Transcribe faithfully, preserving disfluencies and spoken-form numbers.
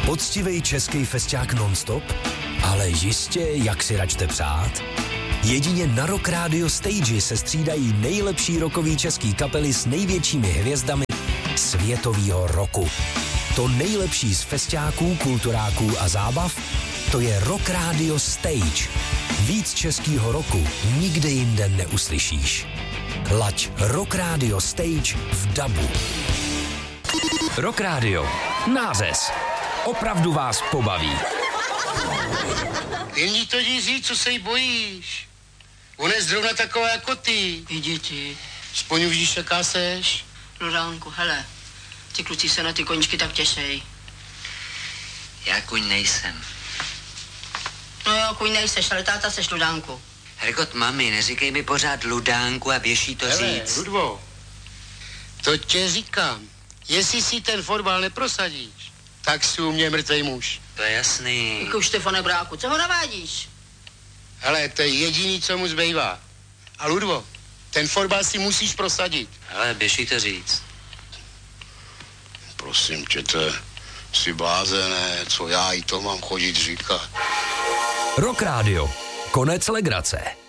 Poctivej český festiák non-stop? Ale jistě, jak si račte přát? Jedině na Rock Radio Stage se střídají nejlepší rockový český kapely s největšími hvězdami světovýho roku. To nejlepší z festiáků, kulturáků a zábav, to je Rock Radio Stage. Víc českýho roku nikde jinde neuslyšíš. Laď Rock Radio Stage v dabu. Rock Radio. Nářez. Opravdu vás pobaví. Jen jí to říct, co se jí bojíš. Ona je zrovna taková jako ty. I děti. Aspoň už víš, jaká seš. Ludánku, hele, ty kluci se na ty koníčky tak těšej. Já kuň nejsem. No jo, kuň nejseš, ale táta seš, Ludánku. Herkot, mami, neříkej mi pořád Ludánku a běží to Hele, říct. Ludvo, to tě říkám. Jestli si ten fotbal neprosadíš, tak jsi u mě mrtvej muž. To je jasný. Jako Štefane Bráku, co ho navádíš? Hele, to je jediný, co mu zbývá. A Ludvo, ten fotbal si musíš prosadit. Ale běží to říct. Prosím tě, to jsi blázené, co já jí to mám chodit říkat. Rock Radio. Konec legrace.